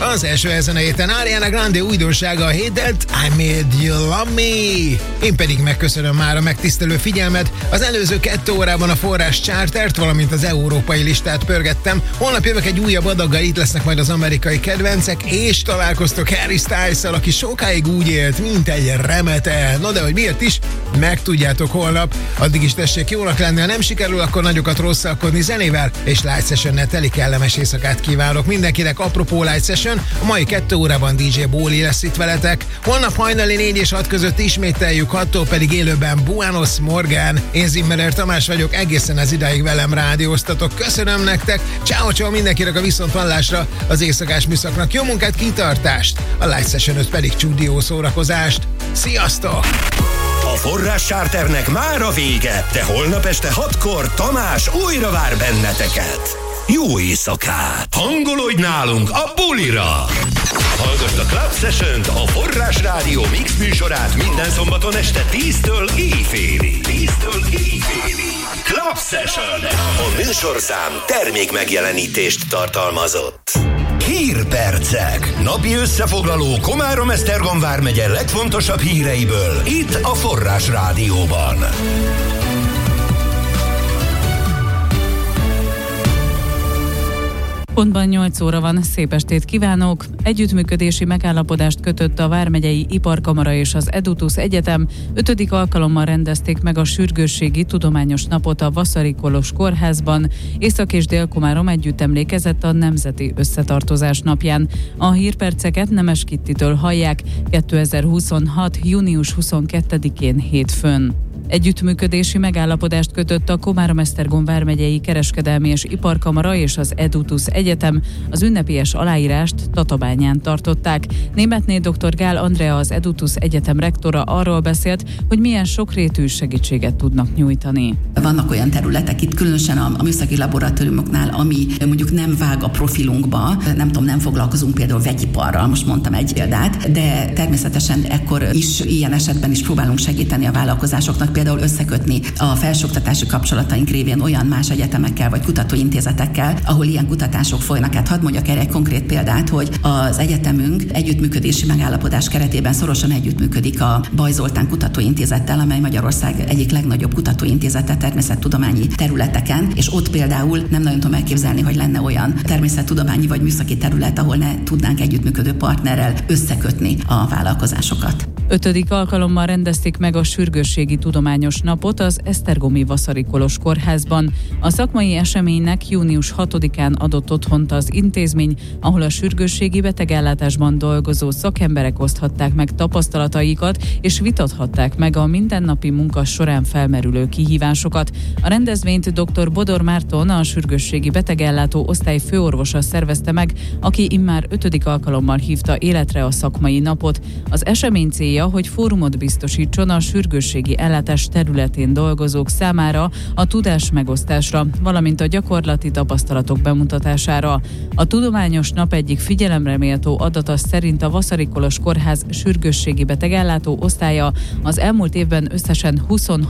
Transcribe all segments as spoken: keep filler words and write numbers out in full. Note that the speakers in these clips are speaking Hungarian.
Az első ezen a héten Ariana Grande újdonsága a hételt I Made You Love Me. Én pedig megköszönöm már a megtisztelő figyelmet. Az előző kettő órában a Forrás Chartert, valamint az európai listát pörgettem. Holnap jövök egy újabb adaggal, itt lesznek majd az amerikai kedvencek, és találkoztok Harry Styles-szal, aki sokáig úgy élt, mint egy remete. No de hogy miért is, megtudjátok holnap. Addig is tessék jónak lenni, ha nem sikerül, akkor nagyokat rosszalkodni zenével, és Light Sessionnel teli kellemes éjszakát kívánok mindenkinek. Apropó Light Session, a mai kettő órában dé dzsé Bóli lesz itt veletek. Holnap hajnali négy és hat között ismételjük, hattól pedig élőben Buenos Morgan. Én Zimmerer Tamás vagyok, egészen ez idáig velem rádióztatok. Köszönöm nektek, ciao ciao mindenkinek a viszonthallásra, az éjszakás műszaknak jó munkát, kitartást, a Light Session öt pedig csúdió szórakozást. Sziasztok! A Forrás Charternek már a vége, de holnap este hatkor Tamás újra vár benneteket. Jó éjszakát! Hangolódj nálunk a bulira! Hallgassd a Club Session-t, a Forrás Rádió Mix műsorát minden szombaton este tíztől éjfélig. tíztől éjfélig. Club Session! A műsorszám termék megjelenítést tartalmazott. Hírpercek. Napi összefoglaló Komárom-Esztergom vármegye legfontosabb híreiből. Itt a Forrás Rádióban. Pontban nyolc óra van, szép estét kívánok! Együttműködési megállapodást kötött a Vármegyei Iparkamara és az Edutus Egyetem. Ötödik alkalommal rendezték meg a Sürgősségi Tudományos Napot a Vaszary Kolos Kórházban. Észak- és Dél-Komárom együtt emlékezett a Nemzeti Összetartozás napján. A hírperceket Nemes Kittitől hallják kétezer-huszonhat. június huszonkettedikén hétfőn. Együttműködési megállapodást kötött a Komárom-Esztergom vármegyei Kereskedelmi és Iparkamara és az Edutus Egyetem. Az ünnepélyes aláírást Tatabányán tartották. Németné dr. Gál Andrea, az Edutus Egyetem rektora arról beszélt, hogy milyen sokrétű segítséget tudnak nyújtani. Vannak olyan területek itt, különösen a, a műszaki laboratóriumoknál, ami mondjuk nem vág a profilunkba, nem tudom, nem foglalkozunk például vegyiparral, most mondtam egy példát, de természetesen ekkor is, ilyen esetben is próbálunk segíteni a vállalkozásoknak, például összekötni a felsőoktatási kapcsolataink révén olyan más egyetemekkel vagy kutatóintézetekkel, ahol ilyen kutatások folynak. Hát hadd mondjak erre egy konkrét példát, hogy az egyetemünk együttműködési megállapodás keretében szorosan együttműködik a Baj Zoltán Kutatóintézettel, amely Magyarország egyik legnagyobb kutatóintézete természettudományi területeken, és ott például nem nagyon tudom elképzelni, hogy lenne olyan természettudományi vagy műszaki terület, ahol ne tudnánk együttműködő partnerrel összekötni a vállalkozásokat. Ötödik alkalommal rendezték meg a Sürgősségi Tudományos Napot az esztergomi Vaszary Kolos Kórházban. A szakmai eseménynek június hatodikán adott otthont az intézmény, ahol a sürgősségi betegellátásban dolgozó szakemberek oszthatták meg tapasztalataikat és vitathatták meg a mindennapi munka során felmerülő kihívásokat. A rendezvényt dr. Bodor Márton, a sürgősségi betegellátó osztály főorvosa szervezte meg, aki immár ötödik alkalommal hívta életre a szakmai napot. Az esemény célja, hogy fórumot biztosítson a sürgősségi ellátás területén dolgozók számára a tudás megosztásra, valamint a gyakorlati tapasztalatok bemutatására. A tudományos nap egyik figyelemre méltó adata szerint a Vaszary Kolos Kórház sürgősségi betegellátó osztálya az elmúlt évben összesen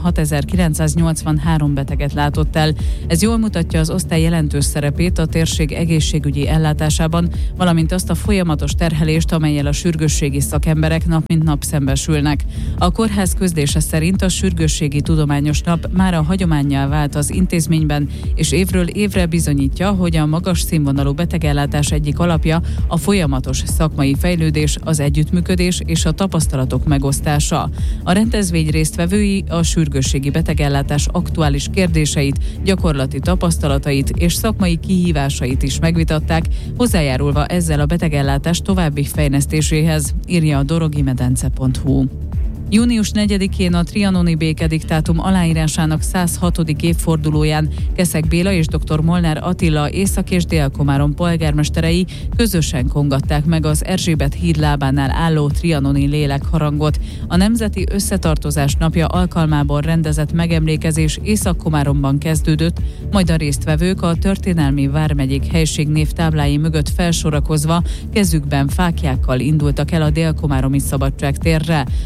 huszonhatezer-kilencszáznyolcvanhárom beteget látott el. Ez jól mutatja az osztály jelentős szerepét a térség egészségügyi ellátásában, valamint azt a folyamatos terhelést, amellyel a sürgősségi szakemberek nap mint nap szembesülnek. A kórház közlése szerint a Sürgősségi Tudományos Nap már a hagyománnyá vált az intézményben, és évről évre bizonyítja, hogy a magas színvonalú betegellátás egyik alapja a folyamatos szakmai fejlődés, az együttműködés és a tapasztalatok megosztása. A rendezvény résztvevői a sürgősségi betegellátás aktuális kérdéseit, gyakorlati tapasztalatait és szakmai kihívásait is megvitatták, hozzájárulva ezzel a betegellátás további fejlesztéséhez, írja a dorogimedence pont hu. június negyedikén a trianoni békediktátum aláírásának száz hatodik évfordulóján Keszek Béla és dr. Molnár Attila Észak- és Dél-Komárom polgármesterei közösen kongatták meg az Erzsébet híd lábánál álló trianoni lélekharangot. A Nemzeti Összetartozás napja alkalmából rendezett megemlékezés Észak-Komáromban kezdődött, majd a résztvevők a történelmi vármegyék helységnév táblái mögött felsorakozva kezükben fáklyákkal indultak el a Dél-Komáromi Szabadságtérre. A himnusz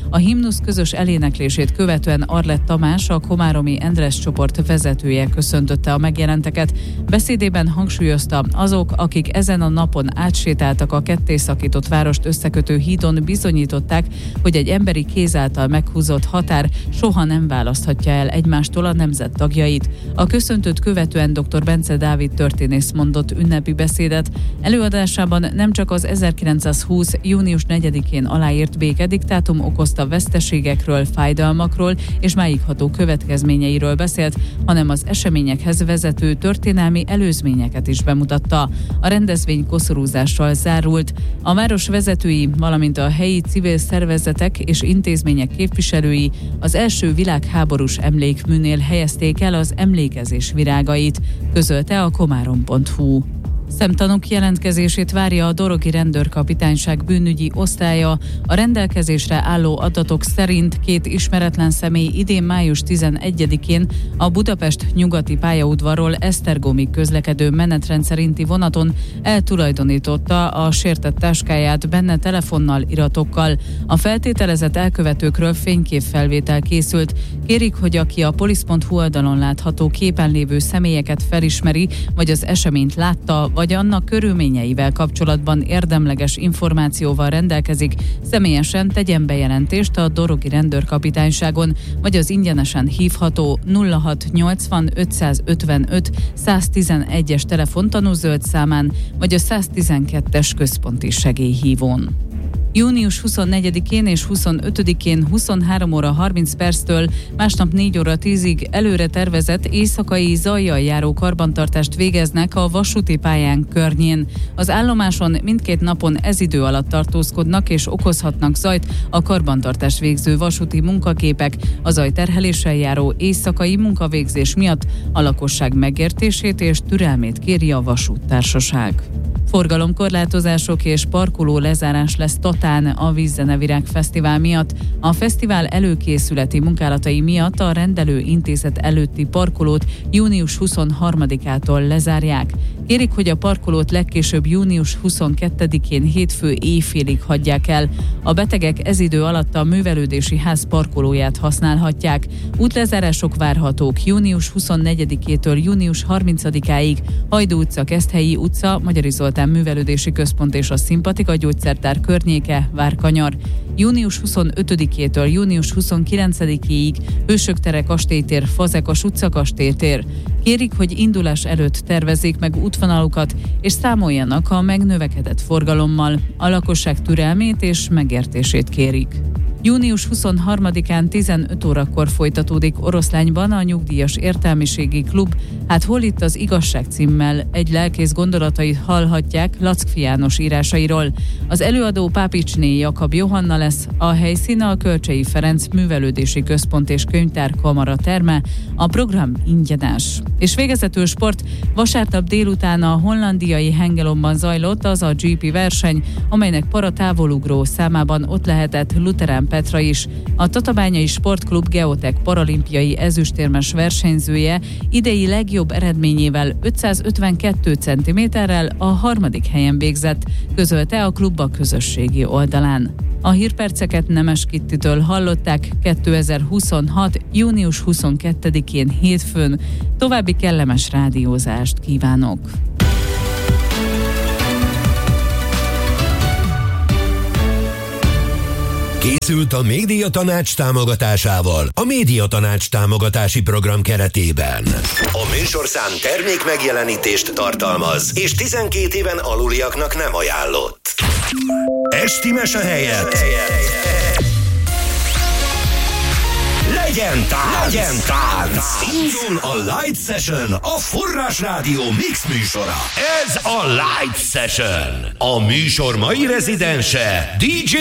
himnusz közös eléneklését követően Arlett Tamás, a komáromi Endres csoport vezetője köszöntötte a megjelenteket. Beszédében hangsúlyozta, azok, akik ezen a napon átsétáltak a kettészakított várost összekötő hídon, bizonyították, hogy egy emberi kéz által meghúzott határ soha nem választhatja el egymástól a nemzet tagjait. A köszöntőt követően dr. Bence Dávid történész mondott ünnepi beszédet. Előadásában nem csak az ezerkilencszázhúsz. június negyedikén aláírt békediktátum okozta veszteségekről, fájdalmakról és máigható következményeiről beszélt, hanem az eseményekhez vezető történelmi előzményeket is bemutatta. A rendezvény koszorúzással zárult. A város vezetői, valamint a helyi civil szervezetek és intézmények képviselői az első világháborús emlékműnél helyezték el az emlékezés virágait, közölte a komárom pont hu. Szemtanúk jelentkezését várja a Dorogi Rendőrkapitányság bűnügyi osztálya. A rendelkezésre álló adatok szerint két ismeretlen személy idén május tizenegyedikén a Budapest nyugati pályaudvarról Esztergomig közlekedő menetrend szerinti vonaton eltulajdonította a sértett táskáját benne telefonnal, iratokkal. A feltételezett elkövetőkről fényképfelvétel készült. Kérik, hogy aki a polisz pont hu oldalon látható képen lévő személyeket felismeri, vagy az eseményt látta, vagy annak körülményeivel kapcsolatban érdemleges információval rendelkezik, személyesen tegyen bejelentést a Dorogi Rendőrkapitányságon, vagy az ingyenesen hívható nulla hat nyolcvan ötszázötvenöt száztizenegyes telefontanú zöld számán, vagy a száztizenkettes központi segélyhívón. június huszonnegyedikén és huszonötödikén huszonhárom óra harminc perctől másnap négy óra tízig előre tervezett éjszakai zajjal járó karbantartást végeznek a vasúti pályán környén. Az állomáson mindkét napon ez idő alatt tartózkodnak és okozhatnak zajt a karbantartást végző vasúti munkaképek. A zajterheléssel járó éjszakai munkavégzés miatt a lakosság megértését és türelmét kéri a vasúttársaság. Forgalomkorlátozások és parkoló lezárás lesz Tatán a Vízzenevirág Fesztivál miatt. A fesztivál előkészületi munkálatai miatt a rendelő intézet előtti parkolót június huszonharmadikától lezárják. Kérik, hogy a parkolót legkésőbb június huszonkettedikén hétfő éjfélig hagyják el. A betegek ez idő alatt a művelődési ház parkolóját használhatják. Útlezárások várhatók június huszonnegyedikétől június harmincadikáig Hajdú utca, Keszthelyi utca, Magyari Zoltán művelődési központ és a Szimpatika gyógyszertár környéke, Várkanyar. június huszonötödikétől június huszonkilencedikéig Hősök tere, Kastélytér, Fazekas utca, Kastélytér. Kérik, hogy indulás előtt tervezzék meg útvonalukat, és számoljanak a megnövekedett forgalommal. A lakosság türelmét és megértését kérik. június huszonharmadikán tizenöt órakor folytatódik Oroszlányban a Nyugdíjas Értelmiségi Klub. Hát hol itt az igazság címmel egy lelkész gondolatait hallhatják Lackfi János írásairól. Az előadó Pápicsné Jakab Johanna lesz, a helyszíne a Kölcsei Ferenc Művelődési Központ és Könyvtár Kamara terme, a program ingyenes. És végezetül sport, vasárnap délután a hollandiai Hengelomban zajlott az a gé pé verseny, amelynek paratávolugró számában ott lehetett Luterán Petra is. A Tatabányai Sportklub Geotech paralimpiai ezüstérmes versenyzője idei legjobb eredményével ötszázötvenkettő centiméterrel a harmadik helyen végzett, közölte a klub a közösségi oldalán. A hírperceket Nemes Kittitől hallották kétezer-huszonhat. június huszonkettedikén hétfőn. További kellemes rádiózást kívánok! Készült a Médiatanács támogatásával a Médiatanács támogatási program keretében. A műsorszám termék megjelenítést tartalmaz, és tizenkét éven aluliaknak nem ajánlott. Esti mese helyett legyen tánc! Legyen tánc! Indul a Light Session, a Forrás Rádió Mix műsora. Ez a Light Session. A műsor mai rezidense dé dzsé